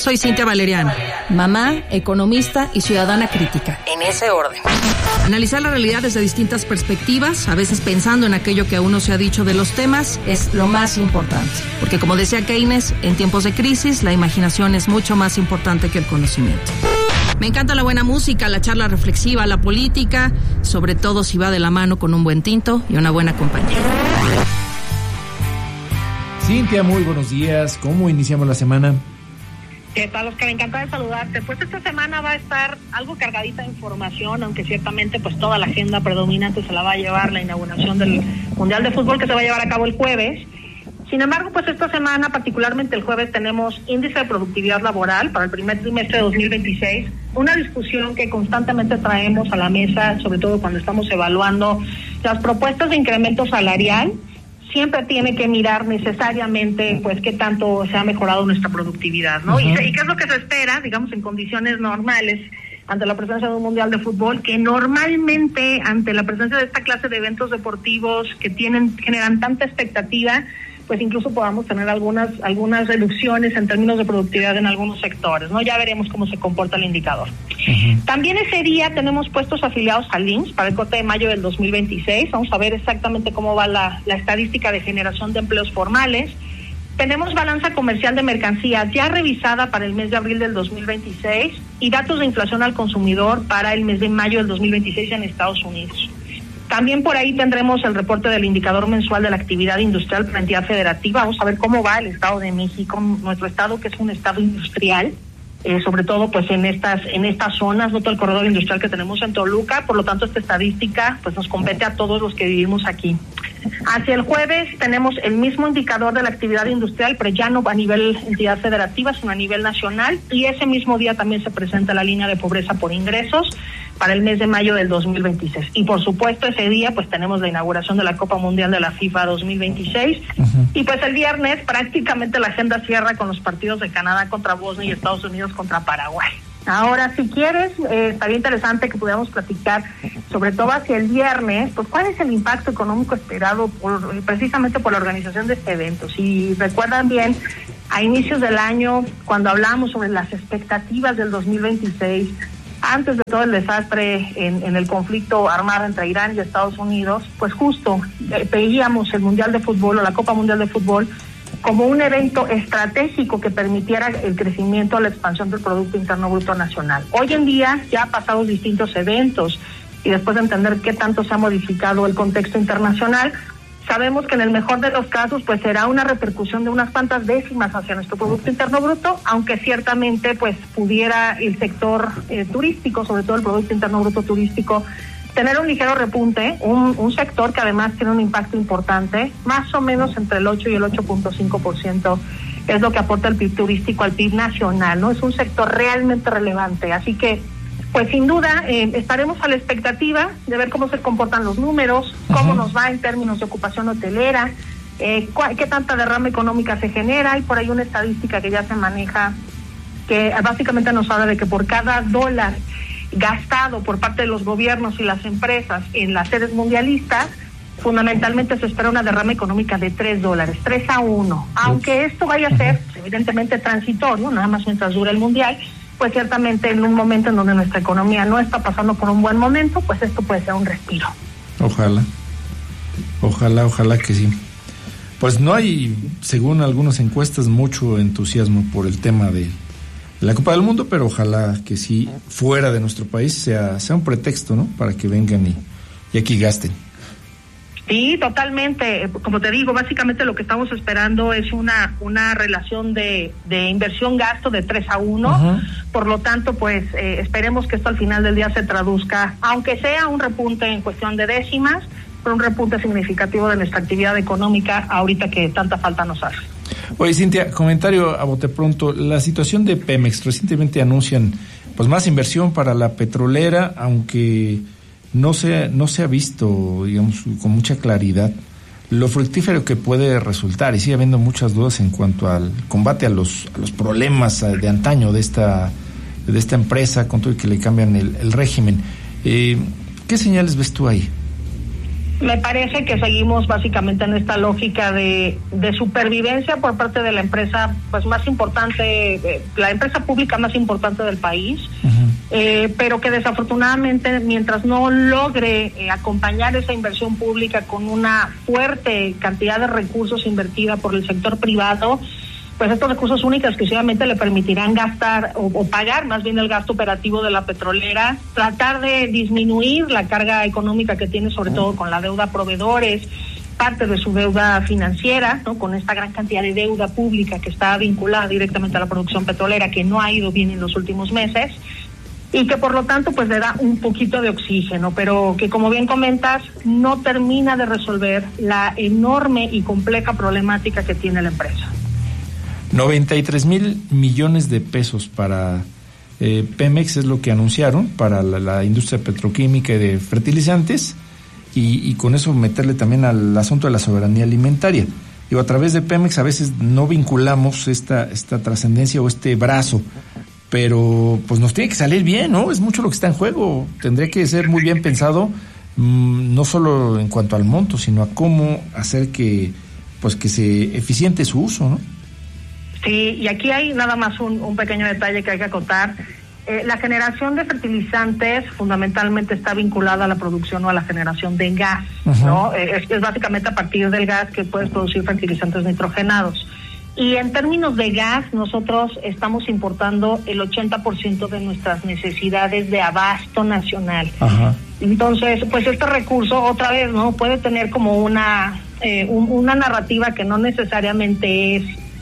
Soy Cintia Valeriano. Mamá, economista y ciudadana crítica. En ese orden. Analizar la realidad desde distintas perspectivas, a veces pensando en aquello que aún no se ha dicho de los temas, es lo más importante. Porque como decía Keynes, en tiempos de crisis, la imaginación es mucho más importante que el conocimiento. Me encanta la buena música, la charla reflexiva, la política, sobre todo si va de la mano con un buen tinto y una buena compañía. Cintia, muy buenos días. ¿Cómo iniciamos la semana? ¿Qué tal, Oscar? Encantada de saludarte. Pues esta semana va a estar algo cargadita de información, aunque ciertamente pues toda la agenda predominante se la va a llevar la inauguración del Mundial de Fútbol, que se va a llevar a cabo el jueves. Sin embargo, pues esta semana, particularmente el jueves, tenemos índice de productividad laboral para el primer trimestre de 2026, una discusión que constantemente traemos a la mesa, sobre todo cuando estamos evaluando las propuestas de incremento salarial. Siempre tiene que mirar necesariamente pues qué tanto se ha mejorado nuestra productividad, ¿no? Uh-huh. Y qué es lo que se espera, digamos, en condiciones normales ante la presencia de un Mundial de Fútbol, que normalmente ante la presencia de esta clase de eventos deportivos que generan tanta expectativa, pues incluso podamos tener algunas reducciones en términos de productividad en algunos sectores, ¿no? Ya veremos cómo se comporta el indicador. Uh-huh. También ese día tenemos puestos afiliados al INSS para el corte de mayo del 2026. Vamos a ver exactamente cómo va la estadística de generación de empleos formales. Tenemos balanza comercial de mercancías ya revisada para el mes de abril del 2026 y datos de inflación al consumidor para el mes de mayo del 2026 en Estados Unidos. También por ahí tendremos el reporte del indicador mensual de la actividad industrial por la entidad federativa. Vamos a ver cómo va el Estado de México, nuestro estado que es un estado industrial, sobre todo pues en estas zonas, no todo el corredor industrial que tenemos en Toluca. Por lo tanto, esta estadística pues nos compete a todos los que vivimos aquí. Hacia el jueves tenemos el mismo indicador de la actividad industrial, pero ya no a nivel entidad federativa, sino a nivel nacional, y ese mismo día también se presenta la línea de pobreza por ingresos para el mes de mayo del 2026. Y por supuesto ese día pues tenemos la inauguración de la Copa Mundial de la FIFA 2026. Uh-huh. Y pues el viernes prácticamente la agenda cierra con los partidos de Canadá contra Bosnia y Estados Unidos contra Paraguay. Ahora, si quieres, estaría interesante que pudiéramos platicar, sobre todo hacia el viernes, pues cuál es el impacto económico esperado precisamente por la organización de este evento. Si recuerdan bien, a inicios del año, cuando hablábamos sobre las expectativas del 2026, antes de todo el desastre en el conflicto armado entre Irán y Estados Unidos, pues justo veíamos el Mundial de Fútbol o la Copa Mundial de Fútbol como un evento estratégico que permitiera el crecimiento o la expansión del Producto Interno Bruto Nacional. Hoy en día, ya pasados distintos eventos y después de entender qué tanto se ha modificado el contexto internacional, sabemos que en el mejor de los casos pues será una repercusión de unas cuantas décimas hacia nuestro Producto Interno Bruto, aunque ciertamente pues pudiera el sector turístico, sobre todo el Producto Interno Bruto turístico, tener un ligero repunte, un sector que además tiene un impacto importante, más o menos entre el 8 y el 8.5% es lo que aporta el PIB turístico al PIB nacional, ¿no? Es un sector realmente relevante, así que pues sin duda estaremos a la expectativa de ver cómo se comportan los números, cómo nos va en términos de ocupación hotelera, qué tanta derrama económica se genera. Hay por ahí una estadística que ya se maneja que básicamente nos habla de que por cada dólar gastado por parte de los gobiernos y las empresas en las sedes mundialistas, fundamentalmente se espera una derrama económica de $3, 3-1. Aunque esto vaya a ser evidentemente transitorio, nada más mientras dure el mundial, pues ciertamente en un momento en donde nuestra economía no está pasando por un buen momento, pues esto puede ser un respiro. Ojalá que sí. Pues no hay, según algunas encuestas, mucho entusiasmo por el tema de la Copa del Mundo, pero ojalá que sí, fuera de nuestro país, sea un pretexto, ¿no? Para que vengan y aquí gasten. Sí, totalmente. Como te digo, básicamente lo que estamos esperando es una relación de inversión-gasto de 3-1. Uh-huh. Por lo tanto, pues esperemos que esto al final del día se traduzca, aunque sea un repunte en cuestión de décimas, pero un repunte significativo de nuestra actividad económica ahorita que tanta falta nos hace. Oye, Cintia, comentario a bote pronto. La situación de Pemex, recientemente anuncian pues más inversión para la petrolera, aunque no se ha visto, digamos, con mucha claridad lo fructífero que puede resultar, y sigue habiendo muchas dudas en cuanto al combate a los problemas de antaño de esta empresa, con todo y que le cambian el régimen. ¿Qué señales ves tú ahí? Me parece que seguimos básicamente en esta lógica de supervivencia por parte de la empresa pues más importante, la empresa pública más importante del país, pero que desafortunadamente mientras no logre acompañar esa inversión pública con una fuerte cantidad de recursos invertida por el sector privado, pues estos recursos únicos exclusivamente le permitirán gastar o pagar más bien el gasto operativo de la petrolera, tratar de disminuir la carga económica que tiene, sobre todo con la deuda a proveedores, parte de su deuda financiera, ¿no? Con esta gran cantidad de deuda pública que está vinculada directamente a la producción petrolera, que no ha ido bien en los últimos meses, y que por lo tanto pues le da un poquito de oxígeno, pero que como bien comentas, no termina de resolver la enorme y compleja problemática que tiene la empresa. 93,000 millones de pesos para Pemex es lo que anunciaron para la industria petroquímica y de fertilizantes, y con eso meterle también al asunto de la soberanía alimentaria. Digo, a través de Pemex a veces no vinculamos esta trascendencia o este brazo, pero pues nos tiene que salir bien, ¿no? Es mucho lo que está en juego. Tendría que ser muy bien pensado, no solo en cuanto al monto, sino a cómo hacer que se eficiente su uso, ¿no? Sí, y aquí hay nada más un pequeño detalle que hay que acotar. La generación de fertilizantes fundamentalmente está vinculada a la producción o a la generación de gas, ¿no? Es básicamente a partir del gas que puedes producir fertilizantes nitrogenados. Y en términos de gas, nosotros estamos importando el 80% de nuestras necesidades de abasto nacional. Entonces, pues este recurso, otra vez, ¿no? Puede tener como una narrativa que no necesariamente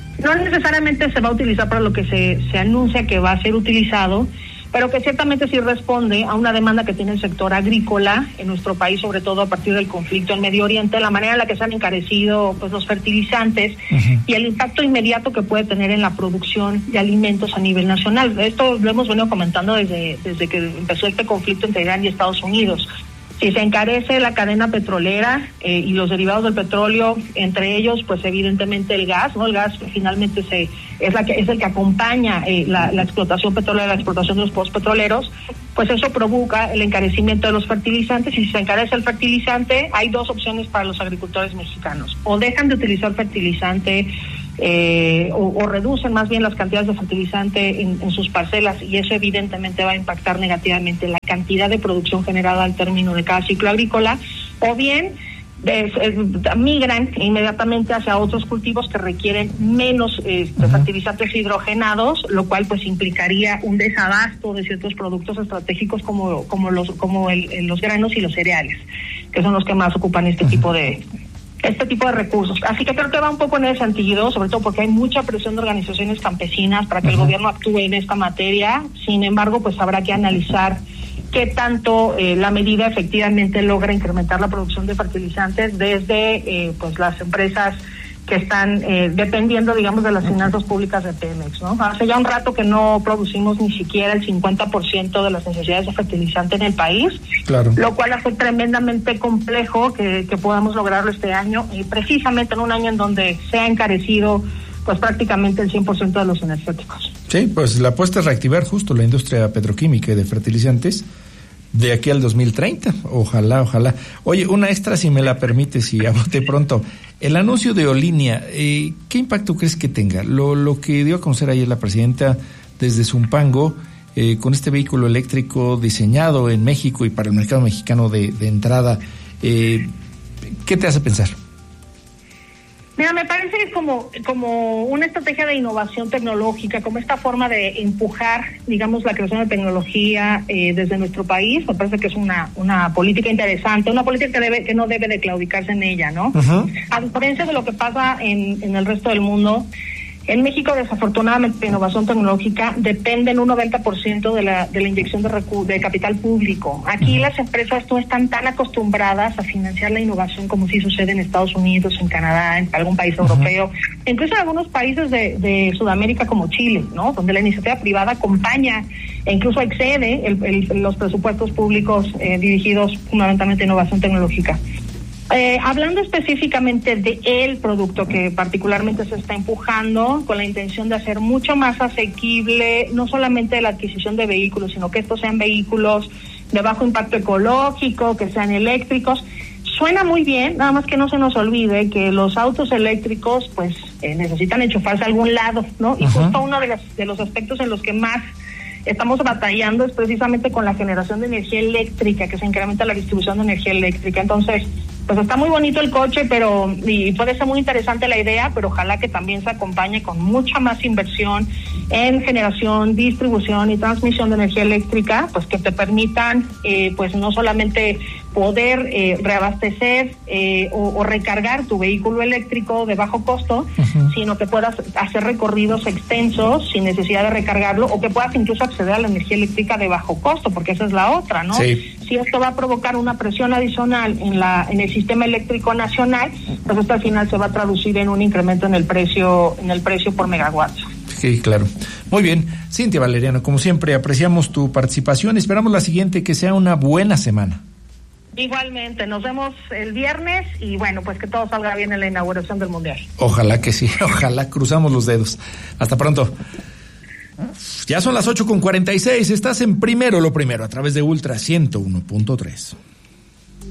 se va a utilizar para lo que se anuncia que va a ser utilizado, pero que ciertamente sí responde a una demanda que tiene el sector agrícola en nuestro país, sobre todo a partir del conflicto en Medio Oriente, la manera en la que se han encarecido pues los fertilizantes y el impacto inmediato que puede tener en la producción de alimentos a nivel nacional. Esto lo hemos venido comentando desde que empezó este conflicto entre Irán y Estados Unidos. Si se encarece la cadena petrolera y los derivados del petróleo, entre ellos, pues evidentemente el gas, ¿no? El gas finalmente es el que acompaña la explotación petrolera, la explotación de los pozos petroleros, pues eso provoca el encarecimiento de los fertilizantes, y si se encarece el fertilizante, hay dos opciones para los agricultores mexicanos: o dejan de utilizar fertilizante, o reducen más bien las cantidades de fertilizante en sus parcelas, y eso evidentemente va a impactar negativamente la cantidad de producción generada al término de cada ciclo agrícola, o bien migran inmediatamente hacia otros cultivos que requieren menos fertilizantes hidrogenados, lo cual pues implicaría un desabasto de ciertos productos estratégicos como los granos y los cereales, que son los que más ocupan este tipo de recursos. Así que creo que va un poco en ese sentido, sobre todo porque hay mucha presión de organizaciones campesinas para que el gobierno actúe en esta materia. Sin embargo, pues habrá que analizar qué tanto la medida efectivamente logra incrementar la producción de fertilizantes desde pues las empresas que están dependiendo, digamos, de las finanzas públicas de Pemex, ¿no? Hace ya un rato que no producimos ni siquiera el 50% de las necesidades de fertilizante en el país, claro, lo cual hace tremendamente complejo que podamos lograrlo este año, y precisamente en un año en donde se ha encarecido pues prácticamente el 100% de los energéticos. Sí, pues la apuesta es reactivar justo la industria petroquímica y de fertilizantes de aquí al 2030, ojalá. Oye, una extra si me la permites y a bote pronto. El anuncio de Olinnia, ¿qué impacto crees que tenga? Lo que dio a conocer ayer la presidenta desde Zumpango, con este vehículo eléctrico diseñado en México y para el mercado mexicano de entrada, ¿qué te hace pensar? Mira, me parece que es como una estrategia de innovación tecnológica, como esta forma de empujar, digamos, la creación de tecnología desde nuestro país. Me parece que es una política interesante, una política que no debe de claudicarse en ella, ¿no? A diferencia de lo que pasa en el resto del mundo, en México, desafortunadamente, la innovación tecnológica depende en un 90% de la inyección de capital público. Aquí las empresas no están tan acostumbradas a financiar la innovación como sí sucede en Estados Unidos, en Canadá, en algún país europeo, incluso en algunos países de Sudamérica como Chile, ¿no? Donde la iniciativa privada acompaña e incluso excede los presupuestos públicos dirigidos fundamentalmente a innovación tecnológica. Hablando específicamente de el producto que particularmente se está empujando con la intención de hacer mucho más asequible no solamente la adquisición de vehículos, sino que estos sean vehículos de bajo impacto ecológico, que sean eléctricos, suena muy bien, nada más que no se nos olvide que los autos eléctricos pues necesitan enchufarse a algún lado, ¿no? Y justo uno de los aspectos en los que más estamos batallando es precisamente con la generación de energía eléctrica, que se incrementa la distribución de energía eléctrica. Entonces, pues está muy bonito el coche, y puede ser muy interesante la idea, pero ojalá que también se acompañe con mucha más inversión en generación, distribución y transmisión de energía eléctrica, pues que te permitan, pues no solamente poder reabastecer o recargar tu vehículo eléctrico de bajo costo, sino que puedas hacer recorridos extensos sin necesidad de recargarlo, o que puedas incluso acceder a la energía eléctrica de bajo costo, porque esa es la otra, ¿no? Sí. Si esto va a provocar una presión adicional en el sistema eléctrico nacional, pues esto al final se va a traducir en un incremento en el precio por megawatt. Sí, claro. Muy bien. Cintia Valeriano, como siempre, apreciamos tu participación. Esperamos la siguiente, que sea una buena semana. Igualmente, nos vemos el viernes y bueno, pues que todo salga bien en la inauguración del Mundial. Ojalá que sí, ojalá, cruzamos los dedos. Hasta pronto. Ya son las 8:46, estás en Primero lo Primero a través de Ultra 101.3.